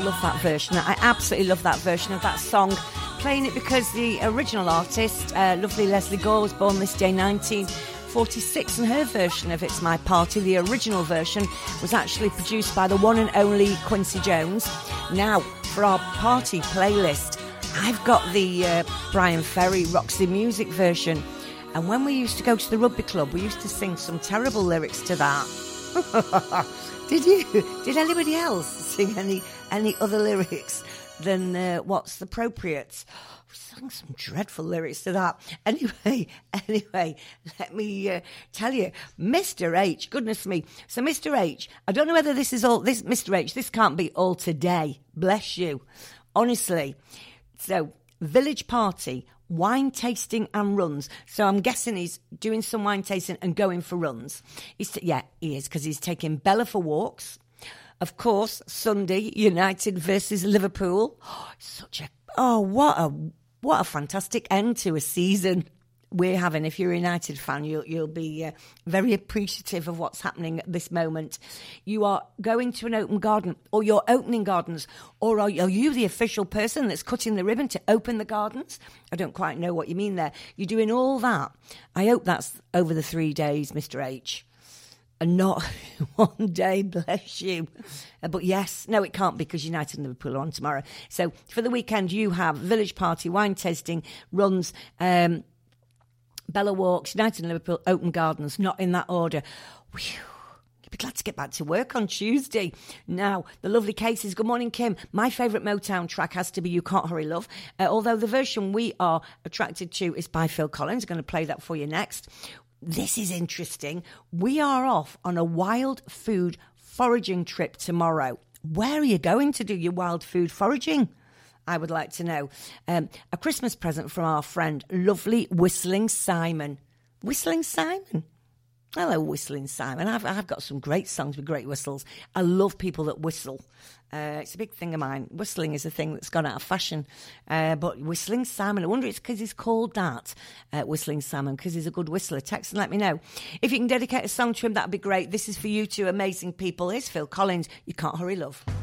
love that version. I absolutely love that version of that song. Playing it because the original artist, lovely Leslie Gore, was born this day 1946, and her version of It's My Party, the original version, was actually produced by the one and only Quincy Jones. Now, for our party playlist, I've got the Brian Ferry Roxy Music version. And when we used to go to the rugby club, we used to sing some terrible lyrics to that. Did you? Did anybody else sing any other lyrics than what's appropriate? We sang some dreadful lyrics to that. Anyway, let me tell you, Mr. H, goodness me. So Mr. H, I don't know whether this is all, this Mr. H, this can't be all today. Bless you. Honestly. So, village party, wine tasting and runs. So I'm guessing he's doing some wine tasting and going for runs. He is, because he's taking Bella for walks. Of course, Sunday, United versus Liverpool. What a fantastic end to a season we're having. If you're a United fan, you'll be very appreciative of what's happening at this moment. You are going to an open garden, or you're opening gardens, or are you the official person that's cutting the ribbon to open the gardens? I don't quite know what you mean there. You're doing all that. I hope that's over the 3 days, Mr. H. And not one day, bless you. But yes, no, it can't, because United and Liverpool are on tomorrow. So for the weekend, you have village party, wine tasting, runs, Bella walks, United and Liverpool, open gardens, not in that order. Whew. You'll be glad to get back to work on Tuesday. Now, the lovely Casey's, good morning, Kim. My favourite Motown track has to be You Can't Hurry Love, although the version we are attracted to is by Phil Collins. I'm going to play that for you next. This is interesting. We are off on a wild food foraging trip tomorrow. Where are you going to do your wild food foraging? I would like to know. A Christmas present from our friend, lovely Whistling Simon. Whistling Simon? Hello, Whistling Simon. I've got some great songs with great whistles. I love people that whistle. It's a big thing of mine. Whistling is a thing that's gone out of fashion. But Whistling Simon, I wonder it's because he's called that, Whistling Simon, because he's a good whistler. Text and let me know. If you can dedicate a song to him, that'd be great. This is for you two amazing people. Here's Phil Collins, You Can't Hurry Love.